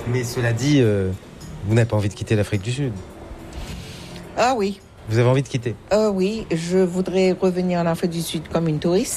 Mais cela dit, vous n'avez pas envie de quitter l'Afrique du Sud. Ah oui. Vous avez envie de quitter? Oui, je voudrais revenir en Afrique du Sud comme une touriste.